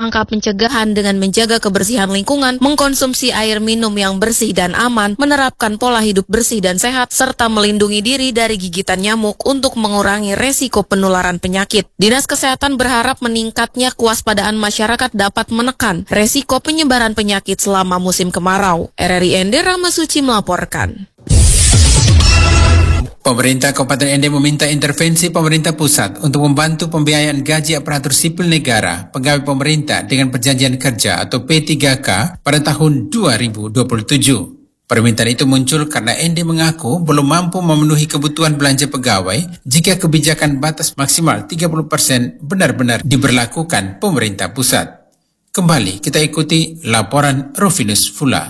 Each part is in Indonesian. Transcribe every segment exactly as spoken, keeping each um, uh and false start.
langkah pencegahan dengan menjaga kebersihan lingkungan, mengkonsumsi air minum yang bersih dan aman, menerapkan pola hidup bersih dan sehat, serta melindungi diri dari gigitan nyamuk untuk mengurangi resiko penularan penyakit. Dinas Kesehatan berharap meningkatnya kewaspadaan masyarakat dapat menekan resiko penyebaran penyakit selama musim kemarau. R R I Ende Ramasuci melaporkan. Pemerintah Kabupaten Ende meminta intervensi pemerintah pusat untuk membantu pembiayaan gaji aparatur sipil negara pegawai pemerintah dengan perjanjian kerja atau P tiga K pada tahun dua ribu dua puluh tujuh. Permintaan itu muncul karena Ende mengaku belum mampu memenuhi kebutuhan belanja pegawai jika kebijakan batas maksimal tiga puluh persen benar-benar diberlakukan pemerintah pusat. Kembali kita ikuti laporan Rufinus Fula.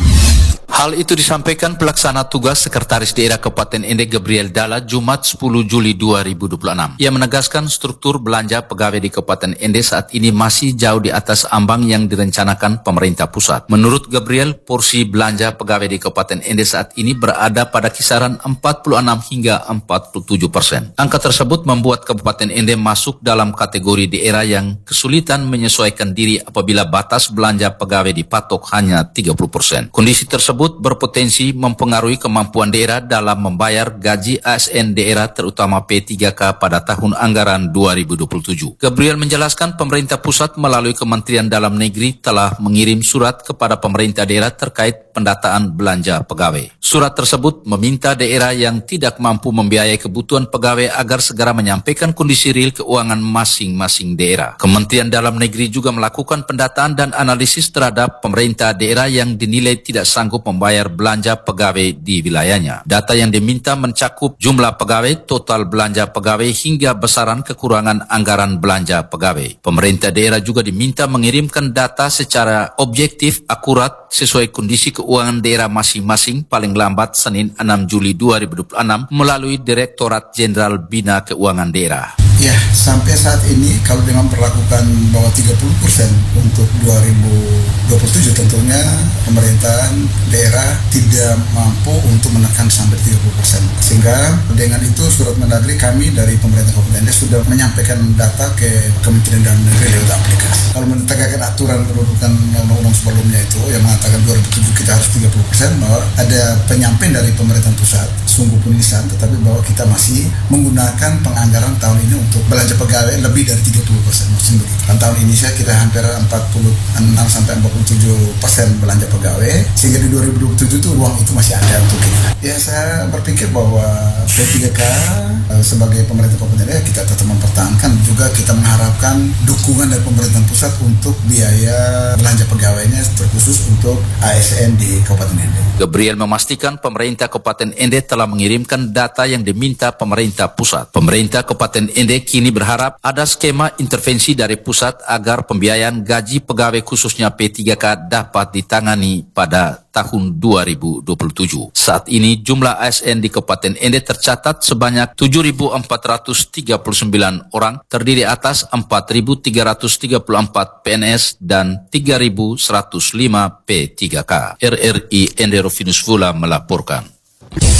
Hal itu disampaikan pelaksana tugas Sekretaris Daerah Kabupaten Ende Gabriel Dalla Jumat sepuluh Juli dua ribu dua puluh enam. Ia menegaskan struktur belanja pegawai di Kabupaten Ende saat ini masih jauh di atas ambang yang direncanakan pemerintah pusat. Menurut Gabriel, porsi belanja pegawai di Kabupaten Ende saat ini berada pada kisaran empat puluh enam hingga empat puluh tujuh persen. Angka tersebut membuat Kabupaten Ende masuk dalam kategori daerah yang kesulitan menyesuaikan diri apabila batas belanja pegawai dipatok hanya tiga puluh persen. Kondisi tersebut berpotensi mempengaruhi kemampuan daerah dalam membayar gaji A S N daerah terutama P tiga K pada tahun anggaran dua ribu dua puluh tujuh. Gabriel menjelaskan pemerintah pusat melalui Kementerian Dalam Negeri telah mengirim surat kepada pemerintah daerah terkait pendataan belanja pegawai. Surat tersebut meminta daerah yang tidak mampu membiayai kebutuhan pegawai agar segera menyampaikan kondisi real keuangan masing-masing daerah. Kementerian Dalam Negeri juga melakukan pendataan dan analisis terhadap pemerintah daerah yang dinilai tidak sanggup membayar belanja pegawai di wilayahnya. Data yang diminta mencakup jumlah pegawai, total belanja pegawai, hingga besaran kekurangan anggaran belanja pegawai. Pemerintah daerah juga diminta mengirimkan data secara objektif, akurat, sesuai kondisi keuangan daerah masing-masing paling lambat Senin enam Juli dua ribu dua puluh enam melalui Direktorat Jenderal Bina Keuangan Daerah. Ya, sampai saat ini kalau dengan perlakukan bahwa tiga puluh persen untuk dua ribu dua puluh tujuh tentunya pemerintahan daerah tidak mampu untuk menekan sampai tiga puluh persen. Sehingga dengan itu surat Mendagri kami dari pemerintah Kabupaten Ende sudah menyampaikan data ke Kementerian Dalam Negeri lewat aplikasi. Kalau menegakkan aturan kedudukan undang-undang sebelumnya itu yang mengatakan dua ribu tujuh kita harus tiga puluh persen, bahwa ada penyampaian dari pemerintah pusat sungguh penisan, tetapi bahwa kita masih menggunakan penganggaran tahun ini untuk belanja pegawai lebih dari tiga puluh persen. Maksudnya begitu. Dan tahun ini saya kita hampir empat puluh enam sampai empat puluh tujuh persen belanja pegawai, sehingga di dua ribu dua puluh tujuh itu ruang itu masih ada untuk kita. Ya, saya berpikir bahwa P tiga K sebagai pemerintah Kabupaten Ende kita tetap mempertahankan, juga kita mengharapkan dukungan dari pemerintah pusat untuk biaya belanja pegawainya terkhusus untuk A S N di Kabupaten Ende. Gabriel memastikan pemerintah Kabupaten Ende telah mengirimkan data yang diminta pemerintah pusat. Pemerintah Kabupaten Ende kini berharap ada skema intervensi dari pusat agar pembiayaan gaji pegawai khususnya P tiga K dapat ditangani pada tahun dua ribu dua puluh tujuh. Saat ini jumlah A S N di Kabupaten Ende tercatat sebanyak tujuh ribu empat ratus tiga puluh sembilan orang, terdiri atas empat ribu tiga ratus tiga puluh empat P N S dan tiga ribu seratus lima P tiga K. R R I Ende Rufinus Fula melaporkan.